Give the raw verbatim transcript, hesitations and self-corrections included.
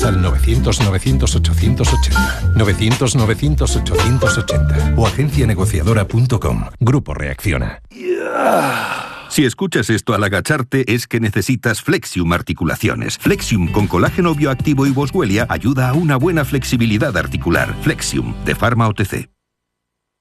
al novecientos novecientos ochocientos ochenta. novecientos novecientos ochocientos ochenta. O agencia negociadora punto com. Grupo Reacciona. Si escuchas esto al agacharte es que necesitas Flexium Articulaciones. Flexium con colágeno bioactivo y Boswellia ayuda a una buena flexibilidad articular. Flexium, de Pharma O T C.